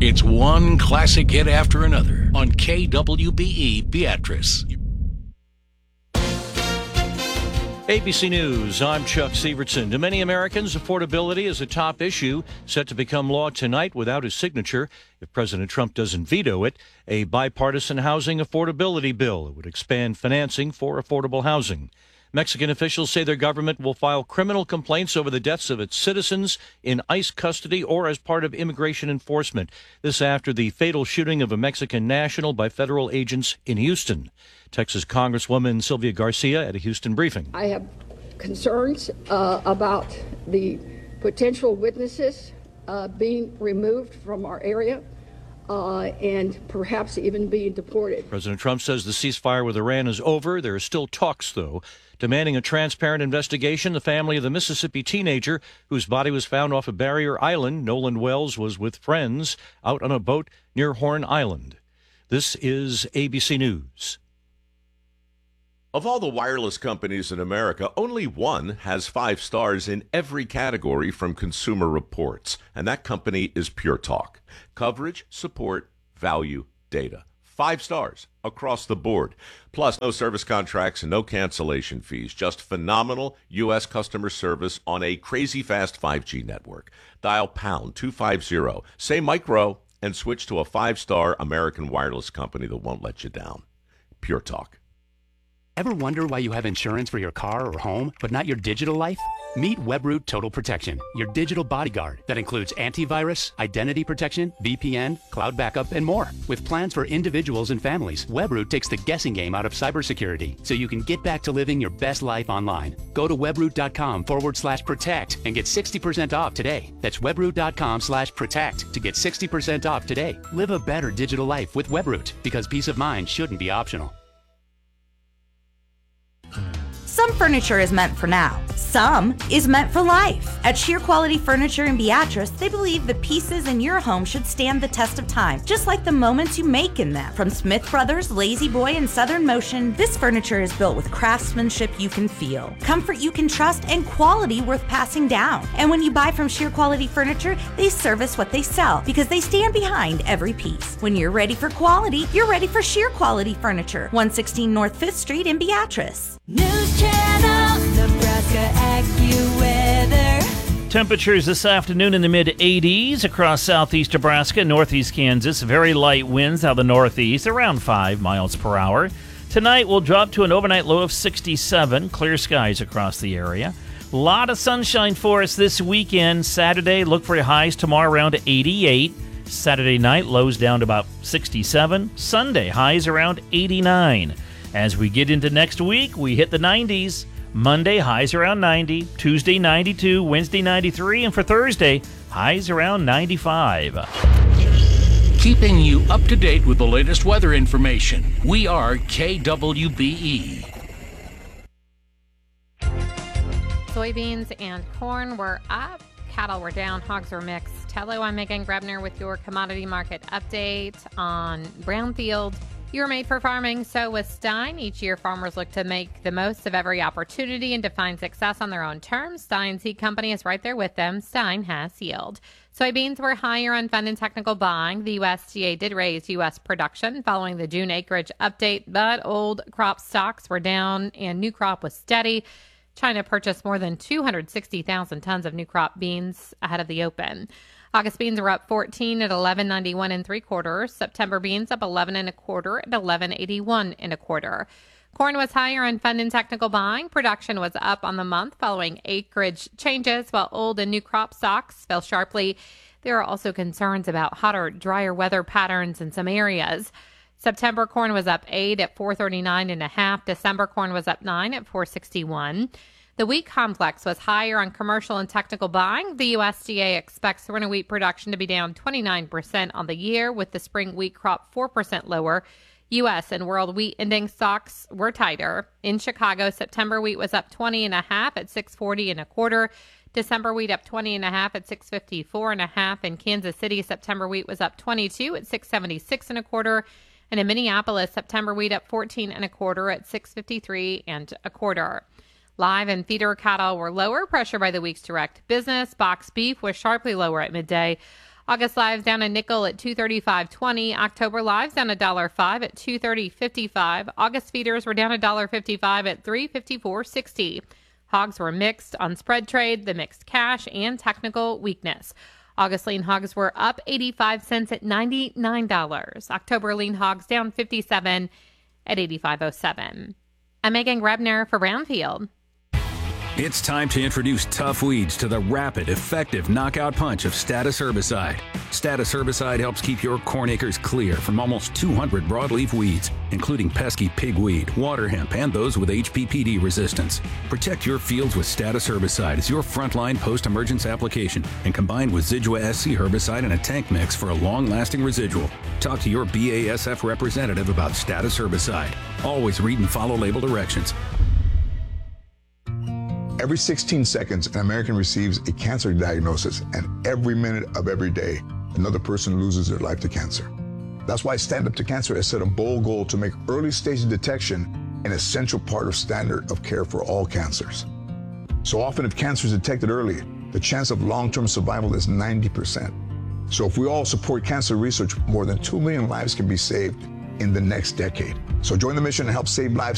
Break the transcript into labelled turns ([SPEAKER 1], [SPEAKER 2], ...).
[SPEAKER 1] It's one classic hit after another on KWBE Beatrice.
[SPEAKER 2] ABC News, I'm Chuck Severson. To many Americans, affordability is a top issue set to become law tonight without his signature. If President Trump doesn't veto it, a bipartisan housing affordability bill. It would expand financing for affordable housing. Mexican officials say their government will file criminal complaints over the deaths of its citizens in ICE custody or as part of immigration enforcement. This after the fatal shooting of a Mexican national by federal agents in Houston. Texas Congresswoman Sylvia Garcia at a Houston briefing.
[SPEAKER 3] I have concerns about the potential witnesses being removed from our area and perhaps even being deported.
[SPEAKER 2] President Trump says the ceasefire with Iran is over. There are still talks, though. Demanding a transparent investigation, the family of the Mississippi teenager whose body was found off of Barrier Island, Nolan Wells, was with friends out on a boat near Horn Island. This is ABC News.
[SPEAKER 4] Of all the wireless companies in America, only one has 5 stars in every category from Consumer Reports, and that company is Pure Talk. Coverage, support, value, data. 5 stars across the board. Plus, no service contracts and no cancellation fees. Just phenomenal U.S. customer service on a crazy fast 5G network. Dial pound 250, say micro, and switch to a 5-star American wireless company that won't let you down. Pure Talk.
[SPEAKER 5] Ever wonder why you have insurance for your car or home, but not your digital life? Meet Webroot Total Protection, your digital bodyguard that includes antivirus, identity protection, VPN, cloud backup, and more. With plans for individuals and families, Webroot takes the guessing game out of cybersecurity so you can get back to living your best life online. Go to webroot.com/protect and get 60% off today. That's webroot.com/protect to get 60% off today. Live a better digital life with Webroot because peace of mind shouldn't be optional.
[SPEAKER 6] Some furniture is meant for now. Some is meant for life. At Sheer Quality Furniture in Beatrice, they believe the pieces in your home should stand the test of time, just like the moments you make in them. From Smith Brothers, Lazy Boy, and Southern Motion, this furniture is built with craftsmanship you can feel, comfort you can trust, and quality worth passing down. And when you buy from Sheer Quality Furniture, they service what they sell because they stand behind every piece. When you're ready for quality, you're ready for Sheer Quality Furniture, 116 North 5th Street in Beatrice.
[SPEAKER 7] News Channel, Nebraska AccuWeather.
[SPEAKER 8] Temperatures this afternoon in the mid-80s across southeast Nebraska, northeast Kansas. Very light winds out of the northeast, around 5 miles per hour. Tonight will drop to an overnight low of 67. Clear skies across the area. A lot of sunshine for us this weekend. Saturday, look for highs tomorrow around 88. Saturday night, lows down to about 67. Sunday, highs around 89. As we get into next week, we hit the 90s. Monday, highs around 90. Tuesday, 92. Wednesday, 93. And for Thursday, highs around 95.
[SPEAKER 1] Keeping you up to date with the latest weather information. We are KWBE.
[SPEAKER 9] Soybeans and corn were up. Cattle were down. Hogs were mixed. Hello, I'm Megan Grebner with your commodity market update on Brownfield. You were made for farming, so was Stein. Each year, farmers look to make the most of every opportunity and define success on their own terms. Stein Seed Company is right there with them. Stein has yield. Soybeans were higher on fund and technical buying. The USDA did raise U.S. production following the June acreage update, but old crop stocks were down and new crop was steady. China purchased more than 260,000 tons of new crop beans ahead of the open. August beans were up 14 at 11.91 3/4. September beans up 11 1/4 at 11.81 1/4. Corn was higher on fund and technical buying. Production was up on the month following acreage changes, while old and new crop stocks fell sharply. There are also concerns about hotter, drier weather patterns in some areas. September corn was up 8 at 439 1/2. December corn was up 9 at 461. The wheat complex was higher on commercial and technical buying. The USDA expects winter wheat production to be down 29% on the year, with the spring wheat crop 4% lower. U.S. and world wheat ending stocks were tighter. In Chicago, September wheat was up 20 1/2 at 640 1/4. December wheat up 20 1/2 at 654 1/2. In Kansas City, September wheat was up 22 at 676 1/4. And in Minneapolis, September wheat up 14 1/4 at 653 1/4. Live and feeder cattle were lower, pressured by the week's direct business. Box beef was sharply lower at midday. August lives down a nickel at $2.35.20. October lives down $1.05 at $2.30.55. August feeders were down $1.55 at $3.54.60. Hogs were mixed on spread trade, the mixed cash, and technical weakness. August lean hogs were up 85 cents at $99. October lean hogs down 57 at $85.07. I'm Megan Grebner for Brownfield.
[SPEAKER 10] It's time to introduce tough weeds to the rapid, effective knockout punch of Status herbicide. Status herbicide helps keep your corn acres clear from almost 200 broadleaf weeds, including pesky pigweed, water hemp, and those with HPPD resistance. Protect your fields with Status herbicide as your frontline post-emergence application and combined with Zidua SC herbicide in a tank mix for a long-lasting residual. Talk to your BASF representative about Status herbicide. Always read and follow label directions.
[SPEAKER 11] Every 16 seconds, an American receives a cancer diagnosis, and every minute of every day, another person loses their life to cancer. That's why Stand Up to Cancer has set a bold goal to make early stage detection an essential part of standard of care for all cancers. So often, if cancer is detected early, the chance of long-term survival is 90%. So if we all support cancer research, more than 2 million lives can be saved in the next decade. So join the mission and help save lives